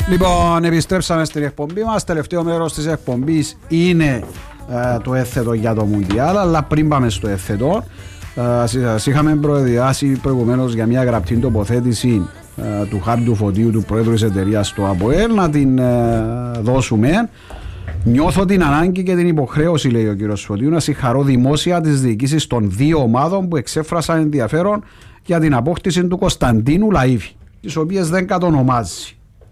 Λοιπόν, επιστρέψαμε στην εκπομπή μας. Τελευταίο μέρος της εκπομπής είναι το έθετο για το Μουντιάλ. Αλλά πριν πάμε στο έθετο, σας είχαμε προεδιάσει προηγουμένως για μια γραπτή τοποθέτηση του Χάρη Φωτίου, του πρόεδρου της εταιρείας του ΑΠΟΕΛ, να την δώσουμε. Νιώθω την ανάγκη και την υποχρέωση, λέει ο κύριος Φωτίου, να συγχαρώ δημόσια τις διοικήσεις των δύο ομάδων που εξέφρασαν ενδιαφέρον για την απόκτηση του Κωνσταντίνου Λαΐβη, τις οποίες δεν κατονομάζει.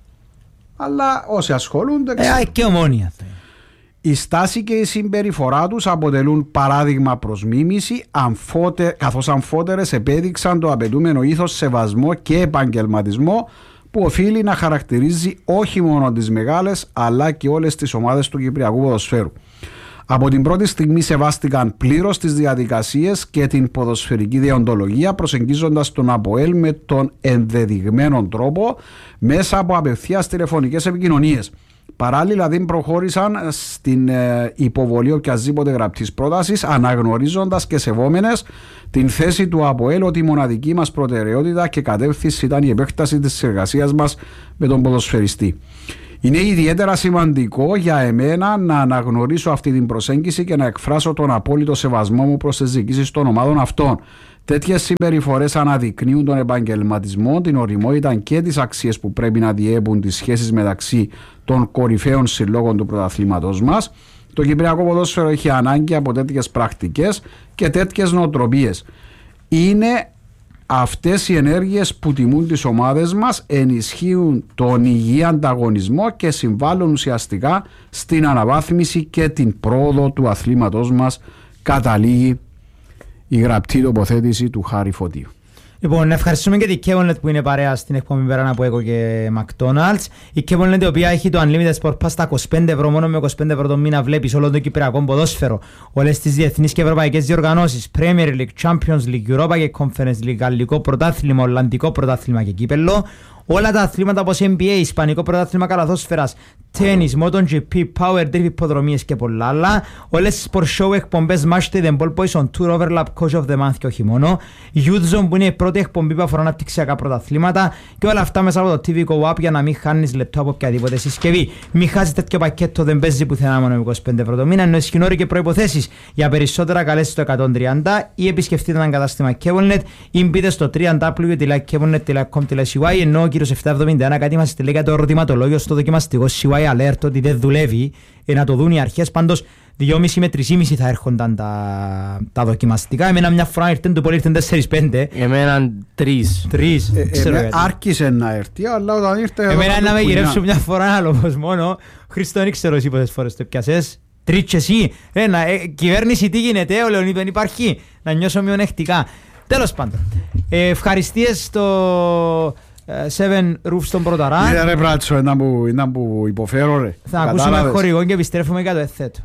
Αλλά όσοι ασχολούνται. Και Ομόνια. Η στάση και η συμπεριφορά τους αποτελούν παράδειγμα προς μίμηση, καθώς αμφότερες επέδειξαν το απαιτούμενο ήθος, σεβασμό και επαγγελματισμό που οφείλει να χαρακτηρίζει όχι μόνο τις μεγάλες αλλά και όλες τις ομάδες του Κυπριακού ποδοσφαίρου. Από την πρώτη στιγμή σεβάστηκαν πλήρως τις διαδικασίες και την ποδοσφαιρική δεοντολογία, προσεγγίζοντας τον ΑΠΟΕΛ με τον ενδεδειγμένο τρόπο μέσα από απευθείας τηλεφωνικές επικοινωνίες. Παράλληλα δεν προχώρησαν στην υποβολή οποιασδήποτε γραπτής πρότασης, αναγνωρίζοντας και σεβόμενες την θέση του ΑΠΟΕΛ ότι η μοναδική μας προτεραιότητα και κατεύθυνση ήταν η επέκταση της εργασίας μας με τον ποδοσφαιριστή. Είναι ιδιαίτερα σημαντικό για εμένα να αναγνωρίσω αυτή την προσέγγιση και να εκφράσω τον απόλυτο σεβασμό μου προς τις διοικήσεις των ομάδων αυτών. Τέτοιες συμπεριφορές αναδεικνύουν τον επαγγελματισμό, την ωριμότητα και τις αξίες που πρέπει να διέπουν τις σχέσεις μεταξύ των κορυφαίων συλλόγων του πρωταθλήματος μας. Το Κυπριακό ποδόσφαιρο έχει ανάγκη από τέτοιες πρακτικές και τέτοιες νοοτροπίες. Είναι αυτές οι ενέργειες που τιμούν τις ομάδες μας, ενισχύουν τον υγιή ανταγωνισμό και συμβάλλουν ουσιαστικά στην αναβάθμιση και την πρόοδο του αθλήματός μας, καταλήγει η γραπτή τοποθέτηση του Χάρη Φωτίου. Λοιπόν, ευχαριστούμε και την Kevonlet που είναι παρέα στην εκπομπή πέραν από ECO και McDonald's. Η Kevonlet, η οποία έχει το Unlimited Sport Pass στα 25 ευρώ, μόνο με 25 ευρώ το μήνα βλέπεις όλο το κυπριακό ποδόσφαιρο, όλες τις διεθνείς και ευρωπαϊκές διοργανώσεις, Premier League, Champions League, Europa και Conference League, Γαλλικό πρωτάθλημα, Ολλανδικό πρωτάθλημα και κύπελλο. Όλα τα αθλήματα όπως NBA, Ισπανικό πρωτάθλημα καλαθόσφαιρας, τένις, MotoGP, Power Drift, υποδρομίες και πολλά άλλα. Όλες τις sport show εκπομπές Match the Ball Boys on Tour, Overlap, Coach of the Month και όχι μόνο. Youth Zone που είναι η πρώτη εκπομπή που αφορά αναπτυξιακά πρωταθλήματα. Και όλα αυτά μέσα από το TV Go App για να μην χάνεις λεπτό από οποιαδήποτε συσκευή. Μην χάσεις τέτοιο πακέτο, δεν παίζει πουθενά μόνο με 25 ευρώ το μήνα. Ενώ ισχύουν όροι και προϋποθέσεις. Για περισσότερα καλέστε στο 130 ή επισκεφτείτε ένα κατάστημα Kevonlet ή μπείτε στο www.kevonlet.com.cy. Ενώ ο κύριος 771 κάτι μας λέει για το ερωτηματολόγιο στο δοκιμαστικό CY Alert ότι δεν δουλεύει, να το δουν οι αρχές. Πάντως 2,5 με 3,5 θα έρχονταν τα δοκιμαστικά. Εμένα μια φορά ήρθαν, του πολύ ήρθαν 4-5. Εμένα 3. Άρχισε να έρθει, αλλά όταν ήρθε... Εμένα να με γυρέψω μια φορά άλλος μόνο. Χριστό, δεν ξέρω εσύ πόσες φορές το πιάσες. Τρίτσες εσύ. Κυβέρνηση τι γίνεται, ο Λεωνίδου δεν υπάρχει. Να νιώσω μειονεκτικά. Τέλος πάντων. Ευχαριστίες στο... Seven Roof στον Πρωταρά. Είδα ρε πράτσο, ήταν που υποφέρω ρε. Θα ακούσουμε χορηγό και επιστρέφουμε για το ένθετο.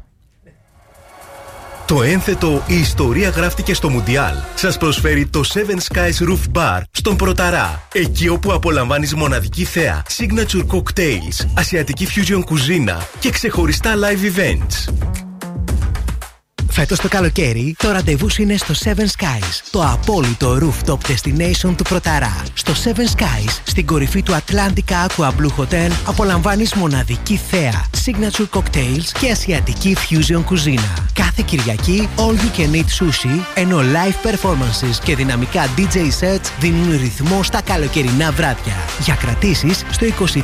Το ένθετο «Η ιστορία γράφτηκε στο Μουντιάλ» σας προσφέρει το Seven Skies Roof Bar στον Πρωταρά. Εκεί όπου απολαμβάνεις μοναδική θέα, signature cocktails, ασιατική fusion κουζίνα και ξεχωριστά live events. Φέτος το καλοκαίρι, το ραντεβού σου είναι στο Seven Skies, το απόλυτο rooftop destination του Πρωταρά. Στο Seven Skies, στην κορυφή του Atlantica Aqua Blue Hotel, απολαμβάνεις μοναδική θέα, signature cocktails και ασιατική fusion κουζίνα. Κάθε Κυριακή, all you can eat sushi, ενώ live performances και δυναμικά DJ sets δίνουν ρυθμό στα καλοκαιρινά βράδια. Για κρατήσεις στο 2384 99 80.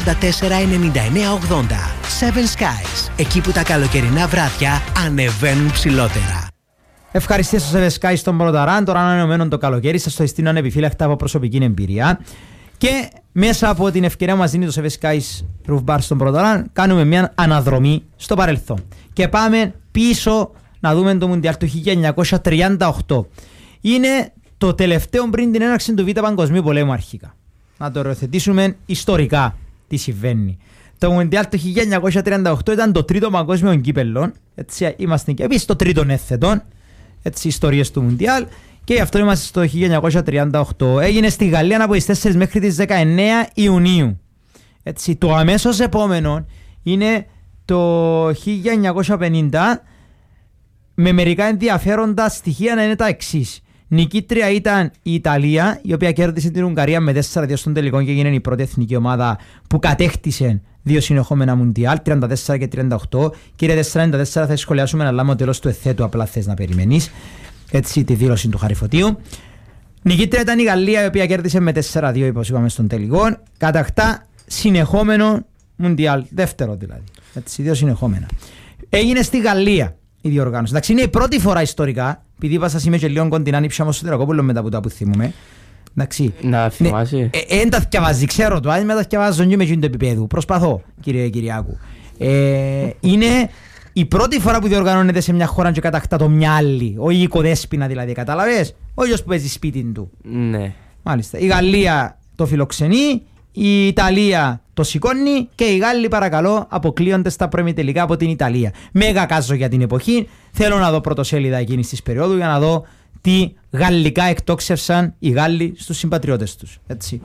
Seven Skies, εκεί που τα καλοκαιρινά βράδια ανεβαίνουν ψηλότερα. Ευχαριστίες στο Seven Skies στον Πρωταρά. Τώρα ανανεωμένο το καλοκαίρι, σας το συστήνω ανεπιφύλακτα από προσωπική εμπειρία. Και μέσα από την ευκαιρία που μας δίνει το Seven Skies Roof Bar στον Πρωταρά, κάνουμε μια αναδρομή στο παρελθόν. Και πάμε πίσω να δούμε το Μουντιάλ του 1938. Είναι το τελευταίο πριν την έναρξη του Β' Παγκοσμίου Πολέμου αρχικά. Να το οριοθετήσουμε ιστορικά τι συμβαίνει. Το Μουντιάλ του 1938 ήταν το τρίτο παγκόσμιο κύπελλο. Έτσι είμαστε και επίσης το τρίτο έθετο. Έτσι ιστορίες του Μουντιάλ. Και γι' αυτό είμαστε στο 1938. Έγινε στη Γαλλία από τις 4 μέχρι τις 19 Ιουνίου. Έτσι, το αμέσως επόμενο είναι το 1950, με μερικά ενδιαφέροντα στοιχεία να είναι τα εξής. Νικήτρια ήταν η Ιταλία, η οποία κέρδισε την Ουγγαρία με 4-2 στον τελικό και έγινε η πρώτη εθνική ομάδα που κατέκτησε 2 συνεχόμενα Μουντιάλ, 34 και 38. Κύριε 4-94, θα σχολιάσουμε, αλλά με το τέλος του εθέτου, απλά θες να περιμένεις. Έτσι, τη δήλωση του Χαριφωτίου. Νικήτρια ήταν η Γαλλία, η οποία κέρδισε με 4-2, όπως είπαμε, στον τελικό. Κατακτά συνεχόμενο Μουντιάλ, δεύτερο δηλαδή. Έτσι, 2 συνεχόμενα. Έγινε στη Γαλλία η διοργάνωση. Εντάξει, είναι η πρώτη φορά ιστορικά, επειδή είπα σας είμαι και λίγο κοντινά, νύψα μου στο Τερακόπουλο μετά από τα που θυμούμε. Εντάξει. Να θυμάσαι. Εν τα θυκευάζει, ξέρω το, αν με τα θυκευάζω και με εκείνο το επίπεδο. Προσπαθώ, κύριε Κυριάκου. Είναι η πρώτη φορά που διοργανώνεται σε μια χώρα και κατακτά το μια άλλη. Ο οικοδέσποινα δηλαδή, κατάλαβες. Ο ίδιος που παίζει σπίτι του. Ναι. Μάλιστα. Η Γαλλία το φιλοξενεί, η Ιταλία το σηκώνει και οι Γάλλοι, παρακαλώ, αποκλείονται στα προημιτελικά από την Ιταλία. Μέγα κάζο για την εποχή. Θέλω να δω πρωτοσέλιδα εκείνης της περίοδου για να δω τι γαλλικά εκτόξευσαν οι Γάλλοι στους συμπατριώτες τους. Έτσι.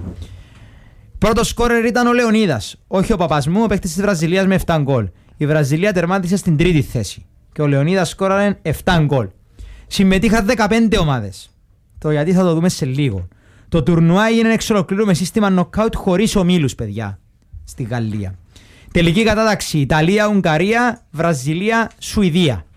Πρώτος σκόρερ ήταν ο Λεωνίδας, όχι ο παπάς μου, ο παίκτης της Βραζιλίας με 7 γκολ. Η Βραζιλία τερμάτισε στην 3η θέση και ο Λεωνίδας σκόραρε 7 γκολ. Συμμετείχαν 15 ομάδες. Το γιατί θα το δούμε σε λίγο. Το τουρνουά έγινε εξ ολοκλήρου με σύστημα νοκάουτ χωρίς ομίλους, παιδιά, στη Γαλλία. Τελική κατάταξη: Ιταλία, Ουγγαρία, Βραζιλία, Σουηδία.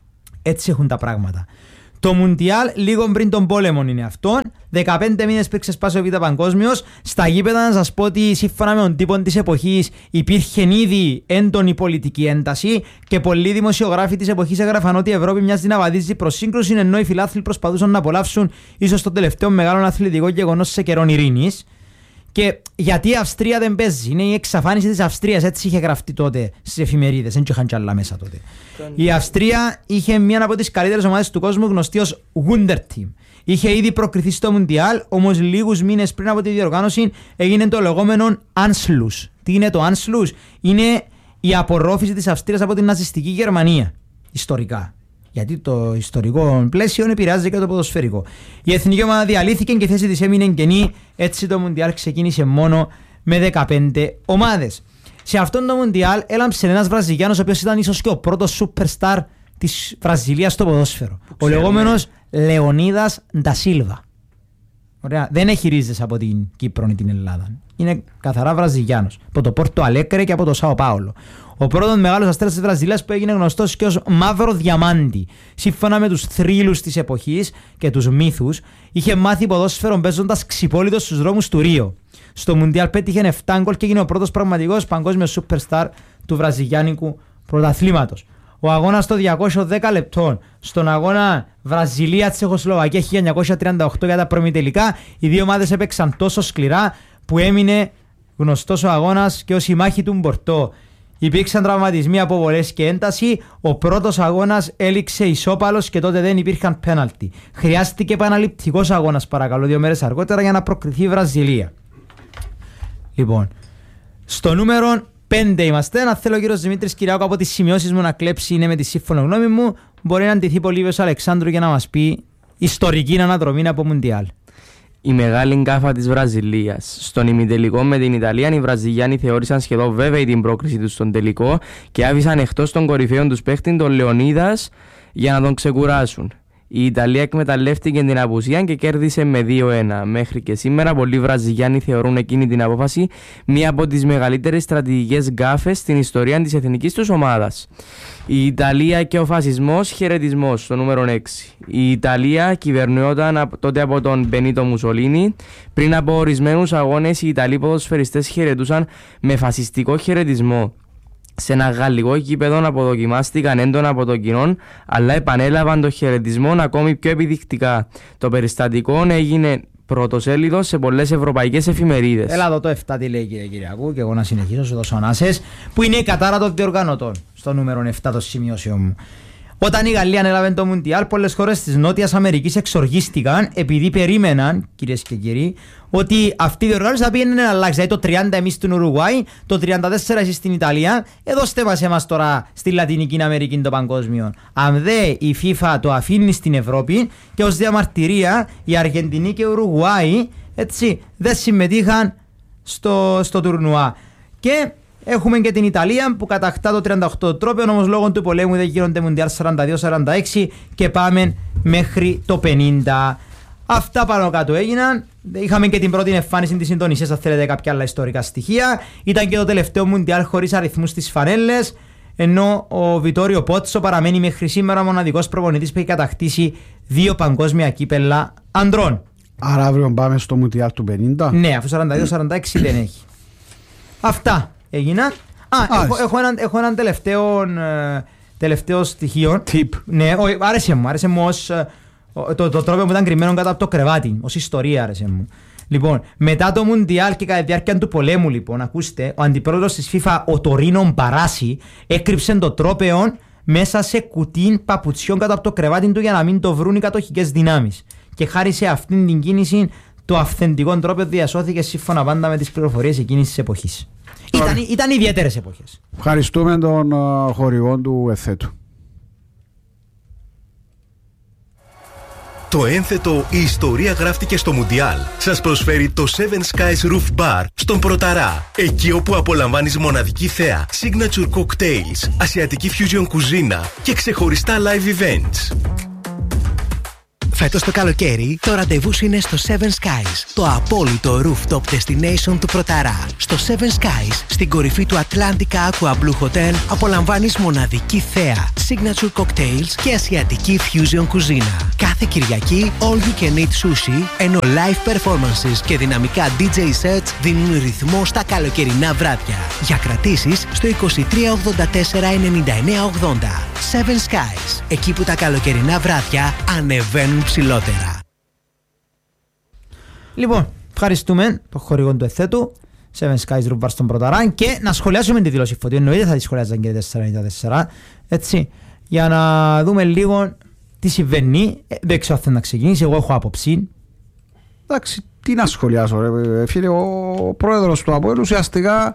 Έτσι έχουν τα πράγματα. Το Μουντιάλ λίγο πριν τον πόλεμο είναι αυτό. 15 μήνες πριν ξεσπάσει ο Β' Παγκόσμιος. Στα γήπεδα να σας πω ότι σύμφωνα με τον τύπο της εποχής υπήρχε ήδη έντονη πολιτική ένταση και πολλοί δημοσιογράφοι της εποχής έγραφαν ότι η Ευρώπη μοιάζει να βαδίζει προς σύγκρουση, ενώ οι φιλάθλοι προσπαθούσαν να απολαύσουν ίσως το τελευταίο μεγάλο αθλητικό γεγονός σε καιρόν ειρήνης. Και γιατί η Αυστρία δεν παίζει, είναι η εξαφάνιση της Αυστρίας, έτσι είχε γραφτεί τότε στις εφημερίδες, δεν είχαν κι άλλα μέσα τότε. Η Αυστρία είχε μία από τις καλύτερες ομάδες του κόσμου, γνωστή ως Wunder Team. Είχε ήδη προκριθεί στο Μουντιάλ, όμως λίγους μήνες πριν από τη διοργάνωση έγινε το λεγόμενο Anschluss. Τι είναι το Anschluss? Είναι η απορρόφηση της Αυστρίας από την ναζιστική Γερμανία, ιστορικά. Γιατί το ιστορικό πλαίσιο επηρεάζει και το ποδοσφαιρικό. Η εθνική ομάδα διαλύθηκε και η θέση της έμεινε κενή. Έτσι το Μουντιάλ ξεκίνησε μόνο με 15 ομάδες. Σε αυτόν το Μουντιάλ έλαμψε ένας Βραζιλιάνος, ο οποίος ήταν ίσως και ο πρώτος superstar της Βραζιλίας στο ποδόσφαιρο. Ο λεγόμενος Λεωνίδας Ντα Σίλβα. Ωραία. Δεν έχει ρίζες από την Κύπρο ή την Ελλάδα. Είναι καθαρά Βραζιλιάνος. Από το Πόρτο Αλέγκρε και από το Σάο Πάολο. Ο πρώτος μεγάλος αστέρας της Βραζιλίας που έγινε γνωστός και ως Μαύρο Διαμάντι. Σύμφωνα με τους θρύλους της εποχής και τους μύθους, είχε μάθει ποδόσφαιρο παίζοντας ξυπόλυτος στους δρόμους του Ρίο. Στο Μουντιάλ πέτυχε 7 γκολ και έγινε ο πρώτος πραγματικός παγκόσμιος superstar του βραζιλιάνικου πρωταθλήματος. Ο αγώνας των 210 λεπτών, στον αγώνα Βραζιλία-Τσεχοσλοβακία 1938 για τα προημιτελικά, οι δύο ομάδες έπαιξαν τόσο σκληρά που έμεινε γνωστός ο αγώνας και ως η μάχη του Μπορτό. Υπήρξαν τραυματισμοί, αποβολές και ένταση. Ο πρώτος αγώνας έληξε ισόπαλος και τότε δεν υπήρχαν πέναλτι. Χρειάστηκε επαναληπτικός αγώνας, παρακαλώ, 2 μέρες αργότερα για να προκριθεί η Βραζιλία. Λοιπόν, στο νούμερο 5 είμαστε. Αν θέλω ο κύριος Δημήτρης Κυριάκου από τις σημειώσεις μου να κλέψει, είναι με τη σύμφωνο γνώμη μου, μπορεί να αντιθεί Πολύβιος Αλεξάνδρου για να μας πει ιστορική αναδρομή από Μουντιάλ. Η μεγάλη γκάφα της Βραζιλίας. Στον ημιτελικό με την Ιταλία, οι Βραζιλιάνοι θεώρησαν σχεδόν βέβαιη την πρόκριση τους στον τελικό και άφησαν εκτός των κορυφαίων τους παίχτη τον Λεωνίδας για να τον ξεκουράσουν. Η Ιταλία εκμεταλλεύτηκε την απουσία και κέρδισε με 2-1. Μέχρι και σήμερα, πολλοί Βραζιλιάνοι θεωρούν εκείνη την απόφαση μία από τις μεγαλύτερες στρατηγικές γκάφες στην ιστορία της εθνικής τους ομάδας. Η Ιταλία και ο φασισμός, χαιρετισμός, στο νούμερο 6. Η Ιταλία κυβερνιόταν τότε από τον Μπενίτο Μουσολίνι. Πριν από ορισμένους αγώνες, οι Ιταλοί ποδοσφαιριστές χαιρετούσαν με φασιστικό χαιρετισμό. Σε ένα γαλλικό γήπεδο αποδοκιμάστηκαν έντονα από το κοινό, αλλά επανέλαβαν το χαιρετισμό ακόμη πιο επιδεικτικά. Το περιστατικό έγινε πρωτοσέλιδο σε πολλές ευρωπαϊκές εφημερίδες. Έλα εδώ το 7 τι λέει, κύριε Κυριακού, και εγώ να συνεχίσω σε δώσω ανάσες, που είναι η κατάρα των διοργανωτών. Στο νούμερο 7 το σημειώσεων μου. Όταν η Γαλλία ανέλαβε το Μουντιάλ, πολλές χώρες της Νότιας Αμερικής εξοργίστηκαν επειδή περίμεναν, κυρίες και κύριοι, ότι αυτή η διοργάνωση θα πήγαινε να αλλάξει. Δηλαδή το 30 εμείς στην Ουρουγουάη, το 34 εσείς στην Ιταλία, δώστε μας εμάς τώρα στη Λατινική Αμερική το παγκόσμιο. Αν δε η FIFA το αφήνει στην Ευρώπη και ως διαμαρτυρία η Αργεντινή και η Ουρουγουάη έτσι, δεν συμμετείχαν στο τουρνουά. Και έχουμε και την Ιταλία που κατακτά το 38 τρόπαιο, όμως λόγω του πολέμου δεν γίνονται Μουντιάλ 42-46 και πάμε μέχρι το 50. Αυτά πάνω κάτω έγιναν. Είχαμε και την πρώτη εμφάνιση της Ινδονησίας, αν θέλετε κάποια άλλα ιστορικά στοιχεία. Ήταν και το τελευταίο Μουντιάλ χωρίς αριθμούς στις φανέλες. Ενώ ο Βιτόριο Πότσο παραμένει μέχρι σήμερα μοναδικός προπονητής που έχει κατακτήσει 2 παγκόσμια κύπελλα ανδρών. Άρα αύριο πάμε στο Μουντιάλ του 50. Ναι, αφού 42-46 δεν έχει. Αυτά έγιναν. Έχω έναν τελευταίο στοιχείο. Tip. Ναι, άρεσε μου ως το τρόπο που ήταν κρυμμένο κάτω από το κρεβάτι. Ως ιστορία άρεσε μου. Λοιπόν, μετά το Μουντιάλ και κατά τη διάρκεια του πολέμου, λοιπόν, ακούστε, ο αντιπρόεδρος της FIFA, ο Τορίνο Μπαράση, έκρυψε το τρόπεο μέσα σε κουτί παπουτσιών κάτω από το κρεβάτι του για να μην το βρουν οι κατοχικές δυνάμεις. Και χάρη σε αυτήν την κίνηση, το αυθεντικό τρόπαιο διασώθηκε σύμφωνα πάντα με τις πληροφορίες εκείνης της εποχής. Ήταν ιδιαίτερες εποχές. Ευχαριστούμε τον χορηγό του Εθέτου. Το ένθετο «Η ιστορία γράφτηκε στο Μουντιάλ» σας προσφέρει το Seven Skies Roof Bar στον Πρωταρά. Εκεί όπου απολαμβάνεις μοναδική θέα, signature cocktails, ασιατική fusion κουζίνα και ξεχωριστά live events. Φέτος το καλοκαίρι, το ραντεβού σου είναι στο Seven Skies, το απόλυτο rooftop destination του Πρωταρά. Στο Seven Skies, στην κορυφή του Atlantica Aqua Blue Hotel, απολαμβάνεις μοναδική θέα, signature cocktails και ασιατική fusion κουζίνα. Κάθε Κυριακή, all you can eat sushi, ενώ live performances και δυναμικά DJ sets δίνουν ρυθμό στα καλοκαιρινά βράδια. Για κρατήσεις στο 23 84 99 80. Seven Skies, εκεί που τα καλοκαιρινά βράδια ανεβαίνουν ψηλότερα. Λοιπόν, ευχαριστούμε το χορηγό του Εθέτου, Seven Skies Roof Bar στον Πρωταρά, και να σχολιάσουμε τη δήλωση Φωτίου. Εννοείται θα τη σχολιάζαν και 494, έτσι, για να δούμε λίγο τι συμβαίνει. Δεν ξέρω αν θέλει να ξεκινήσει, εγώ έχω άποψη. Εντάξει, τι να σχολιάσω, ρε φίλε, ο πρόεδρος του ΑΠΟΕΛ ουσιαστικά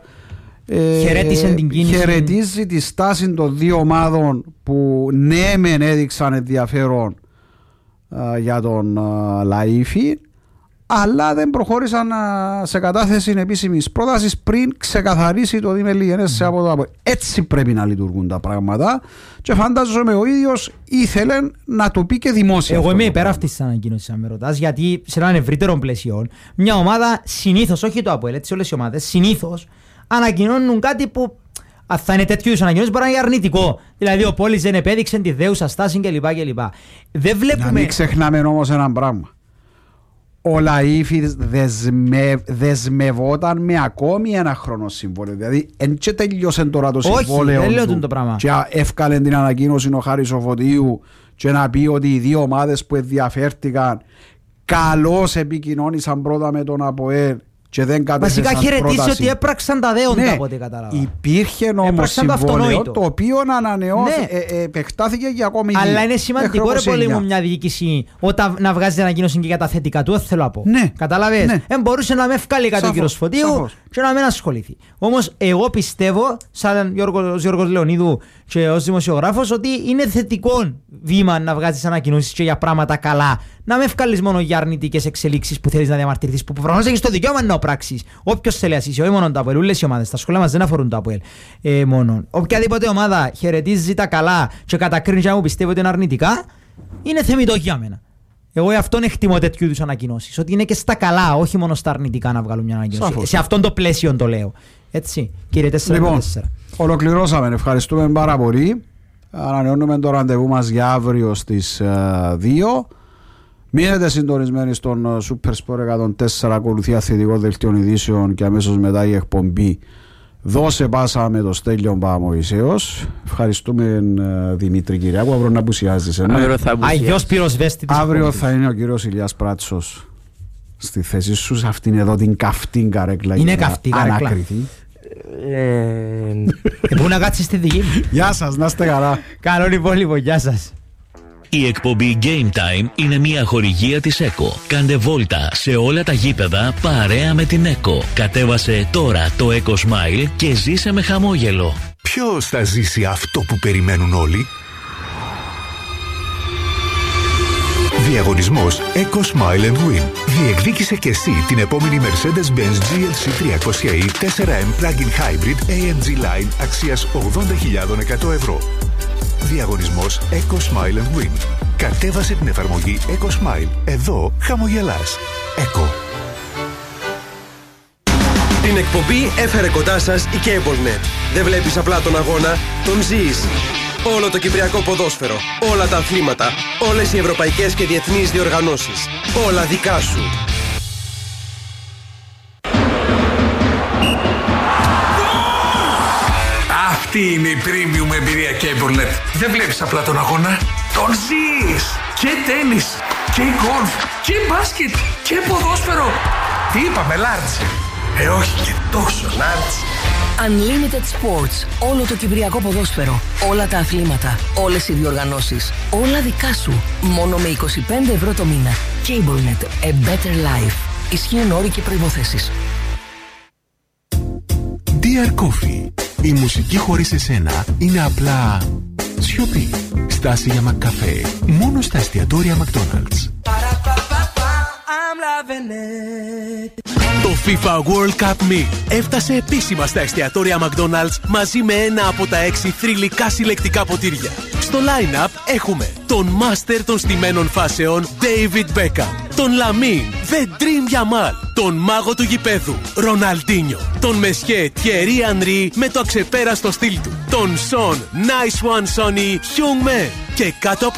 χαιρετίζει τη στάση των δύο ομάδων που ναι μεν έδειξαν ενδιαφέρον για τον Λαΐφη, αλλά δεν προχώρησαν σε κατάθεση επίσημης πρότασης πριν ξεκαθαρίσει το διμελή από το ΑΠΟΕΛ. Έτσι πρέπει να λειτουργούν τα πράγματα και φαντάζομαι ο ίδιος ήθελε να το πει και δημόσια. Εγώ είμαι υπέρ αυτής της ανακοίνωσης, αν με ρωτάς, γιατί σε έναν ευρύτερο πλαίσιο μια ομάδα συνήθως, όχι το ΑΠΟΕΛ, έτσι όλες οι ομάδες συνήθως ανακοινώνουν κάτι που θα είναι τέτοιου είδους ανακοινώσεις, μπορεί να είναι αρνητικό. Δηλαδή ο Πόλης δεν επέδειξε τη δέουσα στάση κλπ. Δεν βλέπουμε... Να μην ξεχνάμε όμως έναν πράγμα. Ο Λαΐφης δεσμευόταν με ακόμη ένα χρόνο συμβόλαιο. Δηλαδή δεν τελειώσε τώρα το συμβόλαιο. Όχι, δεν λέω το πράγμα. Και εύκαλε την ανακοίνωση ο Χάρης ο Φωτίου και να πει ότι οι δύο ομάδες που ενδιαφέρθηκαν καλώς επικοινώνησαν πρώτα με τον ΑΠΟΕΛ και δεν κατέθεσαν πρόταση. Βασικά χαιρετίζει ότι έπραξαν τα δέοντα, από ό,τι κατάλαβα. Υπήρχε όμως συμβόλαιο το οποίο επεκτάθηκε για ακόμη. Αλλά είναι σημαντικό, ρε πολύ μου, μια διοίκηση όταν να βγάζει ανακοίνωση και για τα θετικά του, θέλω να πω. Ναι. Κατάλαβες. Δεν μπορούσε να με ευκάλει κάτι ο κύριος Φωτίου και να μην ασχοληθεί. Όμως εγώ πιστεύω, σαν Γιώργος Λεωνίδου και ως δημοσιογράφος, ότι είναι θετικό βήμα να βγάζεις ανακοινώσεις και για πράγματα καλά. Να με ευκάλεις μόνο για αρνητικές εξελίξεις που θέλεις να διαμαρτυρηθείς, που προφανώς έχεις το δικαίωμα να πράξεις. Όποιος θέλει ασύσει, όχι μόνο το ΑΠΟΕΛ, όλες οι ομάδες. Τα σχόλια μας δεν αφορούν το ΑΠΟΕΛ μόνο. Οποιαδήποτε ομάδα χαιρετίζει τα καλά και κατακρίνει και να μου πιστεύει ότι είναι αρνητικά, είναι θεμιτό για μένα. Εγώ αυτόν εκτιμώ τέτοιου είδους ανακοινώσεις. Ότι είναι και στα καλά, όχι μόνο στα αρνητικά να βγάλουν μια ανακοίνωση. Σαφώς. Σε αυτόν το πλαίσιο το λέω. Έτσι, κύριε 4. Λοιπόν, ολοκληρώσαμε. Ευχαριστούμε πάρα πολύ. Ανανεώνουμε το ραντεβού μας για αύριο στις 2. Μείνετε συντονισμένοι στον Super Sport 104. Ακολουθεί αθλητικό δελτίο ειδήσεων και αμέσως μετά η εκπομπή Δώσε πάσα με το Στέλιο Παπαμωυσέος. Ευχαριστούμε Δημήτρη Κυριάκου. Αύριο να απουσιάζεις. Αγιός πυροσβέστη της αύριο θα είναι ο κύριος Ηλιάς Πράτσος στη θέση σου, σε αυτήν εδώ την καυτή καρέκλα. Είναι καυτή καρέκλα. Ανάκριτη. Πού να κάτσεις στη δική μου. Γεια σας, να είστε καλά. Καλό λοιπόν, γεια σας. Η εκπομπή Game Time είναι μια χορηγία της ΕΚΟ. Κάντε βόλτα σε όλα τα γήπεδα παρέα με την ΕΚΟ. Κατέβασε τώρα το ΕΚΟ Smile και ζήσε με χαμόγελο. Ποιος θα ζήσει αυτό που περιμένουν όλοι? Διαγωνισμός Eco Smile and Win. Διεκδίκησε και εσύ την επόμενη Mercedes-Benz GLC 300e 4M Plug-in Hybrid AMG Line αξίας 80.100 ευρώ. Διαγωνισμός Eco Smile and Win. Κατέβασε την εφαρμογή EcoSmile. Εδώ χαμογελάς. Eco. Την εκπομπή έφερε κοντά σας η CableNet. Δεν βλέπεις απλά τον αγώνα, τον ζεις. Όλο το κυπριακό ποδόσφαιρο, όλα τα αθλήματα, όλες οι ευρωπαϊκές και διεθνείς διοργανώσεις. Όλα δικά σου. Αυτή είναι η premium εμπειρία CableNet. Δεν βλέπεις απλά τον αγώνα, τον ζεις. Και τένις, και γκολφ, και μπάσκετ, και ποδόσφαιρο. Τι είπαμε, large? Όχι και τόσο large. Unlimited Sports. Όλο το κυπριακό ποδόσφαιρο. Όλα τα αθλήματα. Όλες οι διοργανώσεις. Όλα δικά σου. Μόνο με 25 ευρώ το μήνα. CableNet. A better life. Ισχύουν όροι και προϋποθέσεις. Dear Coffee. Η μουσική χωρίς εσένα είναι απλά σιωπή. Στάση για μακκαφέ. Μόνο στα εστιατόρια McDonald's. Το FIFA World Cup Meal έφτασε επίσημα στα εστιατόρια McDonald's μαζί με ένα από τα 6 θρυλικά συλλεκτικά ποτήρια. Στο line-up έχουμε τον Master των στημένων φάσεων David Beckham, τον Lamine The Dream Yamal, τον μάγο του γηπέδου Ροναλντίνιο, τον Μεσχέ Thierry Henry με το αξεπέραστο στυλ του, τον Son Nice One Sonny Hyungmin και κάτω από